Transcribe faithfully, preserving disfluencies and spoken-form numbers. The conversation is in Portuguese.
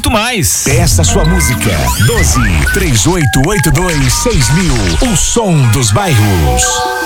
muito mais. Peça sua música. doze, três oito oito dois, seis mil. O som dos bairros.